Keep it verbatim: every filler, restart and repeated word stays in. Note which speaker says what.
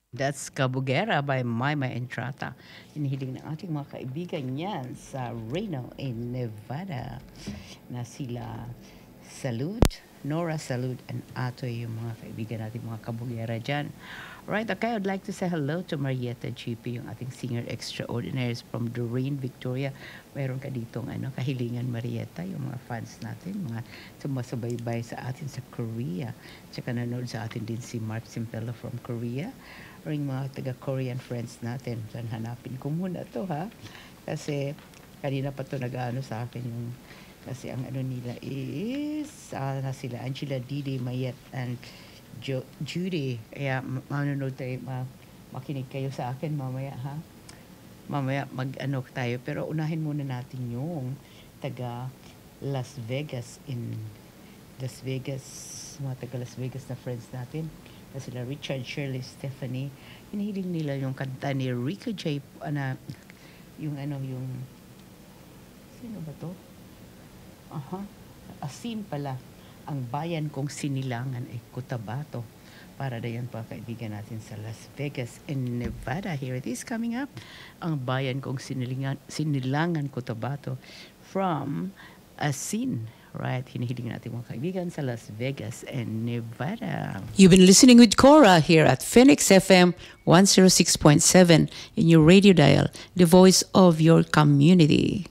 Speaker 1: That's Kabugera by Maima Entrata. Inihiling ng ating mga kaibigan yan sa Reno in Nevada na sila Salud, Nora Salud, and Atoy, yung mga kaibigan natin, mga kabugera dyan. Right, okay, I'd like to say hello to Marietta G P, yung ating singer extraordinaries from Doreen, Victoria. Mayroon ka ditong ano, kahilingan, Marietta, yung mga fans natin, mga sumasubaybay sa atin sa Korea. Tsaka nanood sa atin din si Mark Simpello from Korea. Or yung mga taga-Korean friends natin. Saan hanapin ko muna to ha. Kasi kanina pa to nag-ano sa akin yung kasi ang ano nila is uh, na sila Angela Didi Mayet and jo- Judy. Kaya ma- manonood tayo, ma- makinig kayo sa akin mamaya ha. Mamaya mag-ano tayo. Pero unahin muna natin yung taga Las Vegas in Las Vegas, mga taga Las Vegas na friends natin na sila Richard, Shirley, Stephanie. Hinihiling nila yung kanta ni Rico J. Ana, yung ano, yung sino ba to? Aha, Asin pala. Ang bayan kong sinilangan ay Cotabato. Para na yan pa kaibigan natin sa Las Vegas in Nevada. Here it is coming up. Ang bayan kong sinilangan, sinilangan Cotabato from Asin. Right, hinihiling natin mga kaibigan sa Las Vegas and Nevada. You've been listening with Cora here at Phoenix F M one oh six point seven in your radio dial, the voice of your community.